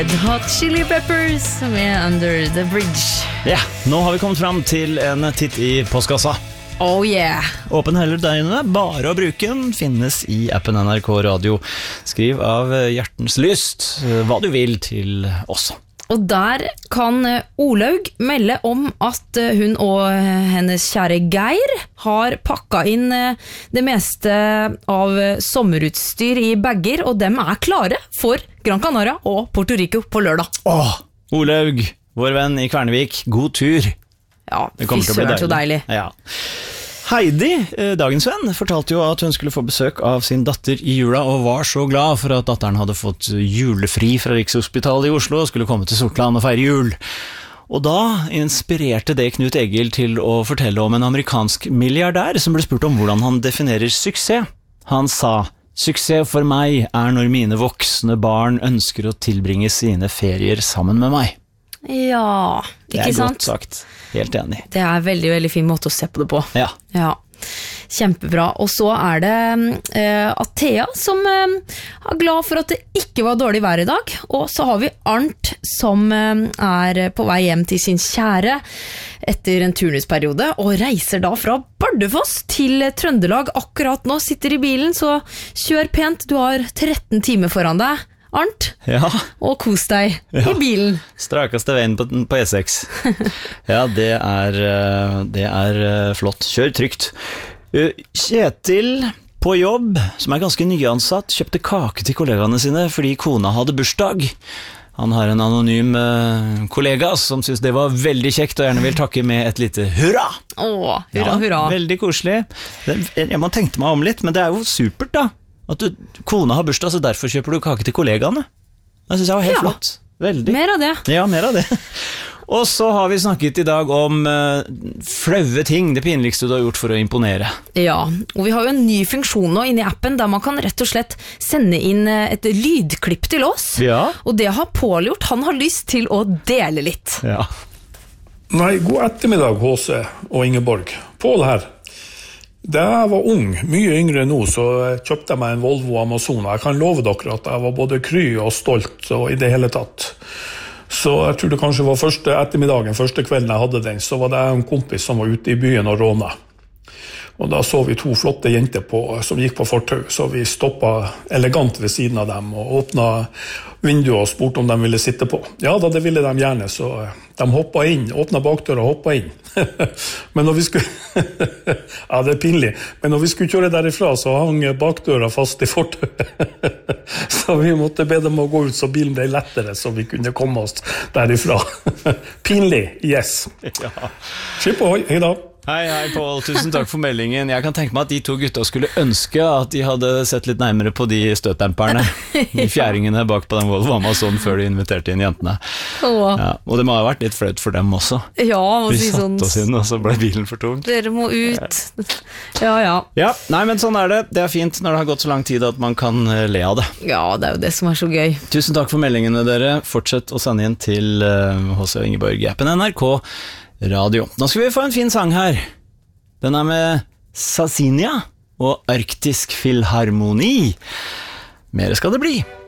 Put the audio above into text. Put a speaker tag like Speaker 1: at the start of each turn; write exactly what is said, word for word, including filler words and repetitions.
Speaker 1: Hot Chili Peppers med Under the Bridge.
Speaker 2: Ja, nå har vi kommet fram til en titt i postkassa.
Speaker 1: Oh yeah.
Speaker 2: Åpen heller døgnet, bare å bruke den, finnes i appen N R K Radio. Skriv av hjertens lyst hva du vil til oss.
Speaker 1: Og der kan Olaug melde om at hun og hennes kjære Geir har pakket inn det meste av sommerutstyr i bagger, og dem er klare for Gran Canaria og Puerto Rico på lørdag.
Speaker 2: Åh, Olaug, vår venn i Kvernevik, god tur.
Speaker 1: Ja, fy søren så deilig.
Speaker 2: Ja. Heidi, dagens venn, fortalte jo at hun skulle få besøk av sin datter i jula, og var så glad for at datteren hadde fått julefri fra Rikshospitalet i Oslo og skulle komme til Sortland og feire jul. Og da inspirerte det Knut Egil til å fortelle om en amerikansk milliardær som ble spurt om hvordan han definerer suksess. Han sa: «Suksess for meg er når mine voksne barn ønsker å tilbringe sine ferier sammen med meg.»
Speaker 1: Ja, ikke sant?
Speaker 2: Det er godt sagt. Helt enig.
Speaker 1: Det er en veldig, veldig fin måte å se på det på.
Speaker 2: Ja.
Speaker 1: Ja, kjempebra. Og så er det eh, Athea som eh, er glad for at det ikke var dårlig vær i dag. Og så har vi Arnt som eh, er på vei hjem til sin kjære etter en turnusperiode, og reiser da fra Bardufoss til Trøndelag akkurat nå. Sitter i bilen, så kjør pent. Du har tretten timer foran deg, Arnt,
Speaker 2: ja.
Speaker 1: Og kos deg ja. I bilen.
Speaker 2: Strakeste veien på, på E seks. Ja, det er, det er flott. Kjør trygt. Kjetil på jobb, som er ganske nyansatt, kjøpte kake til kollegaene sine fordi kona hadde bursdag. Han har en anonym uh, kollega som synes det var veldig kjekt og gjerne vil takke med et lite hurra.
Speaker 1: Åh, hurra, hurra.
Speaker 2: Ja, veldig koselig. Det, jeg må tenkte meg om litt, men det er jo supert da. At du, kona har bursdag, så derfor kjøper du kake til kollegaene. Det synes jeg var helt
Speaker 1: ja.
Speaker 2: flott. Veldig.
Speaker 1: Mer av det.
Speaker 2: Ja, mer av det. Og så har vi snakket i dag om uh, flaue ting, det pinligste du har gjort for å imponere. Ja,
Speaker 1: og vi har jo en ny funksjon nå inne i appen, der man kan rett og slett sende inn et lydklipp til oss.
Speaker 2: Ja.
Speaker 1: Og det har Pål gjort, han har lyst til å dele litt.
Speaker 2: Ja.
Speaker 3: Nei, god ettermiddag, H C og Ingeborg. Pål her. Da jeg var ung, mye yngre nå, så kjøpte jeg meg en Volvo Amazon. Jeg kan love dere at jeg var både kry og stolt og i det hele tatt. Så jeg tror det kanskje var første ettermiddagen, første kvelden jeg hadde den, så var det en kompis som var ute i byen og råna. Og da så vi to flotte jenter på, som gikk på fortau, så vi stoppet elegant ved siden av dem og åpnet vinduet og spurte om de ville sitte på. Ja da, det ville de gjerne, så de hoppet inn, åpnet bakdøra og hoppet inn. Men når vi skulle, ja det er pinlig, men når vi skulle kjøre derifra, så hang bakdøra fast i fortauet. Så vi måtte be dem å gå ut, så bilen ble lettere, så vi kunne komme oss derifra. Pinlig, yes.
Speaker 2: Ja.
Speaker 3: Skipp og hoi, hei da.
Speaker 2: Hei, hei Pål, tusen takk for meldingen. Jeg kan tenke meg at de to gutta skulle ønske at de hadde sett litt nærmere på de støtdemperne, de fjæringene bak på den Volvo Amazon før de inviterte inn jentene. Ja, og det må ha vært litt flaut for dem også.
Speaker 1: Ja, må
Speaker 2: vi
Speaker 1: si sånn.
Speaker 2: Vi satt oss inn, og så ble bilen for tung.
Speaker 1: Dere må ut. Ja, ja.
Speaker 2: Ja, nei, men sånn er det. Det er fint når det har gått så lang tid at man kan le av det.
Speaker 1: Ja, det er jo det som er så gøy.
Speaker 2: Tusen takk for meldingene dere. Fortsett å sende inn til H C og Ingeborg i appen N R K Radio. Nå skal vi få en fin sang her. Den er med Sazinia og Arktisk Filharmoni. Mer skal det bli.